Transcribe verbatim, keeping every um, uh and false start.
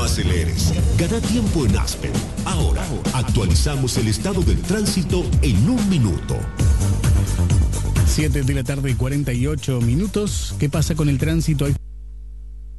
aceleres. Gana tiempo en Aspen. Ahora, actualizamos el estado del tránsito en un minuto. siete de la tarde, cuarenta y ocho minutos. ¿Qué pasa con el tránsito? Hay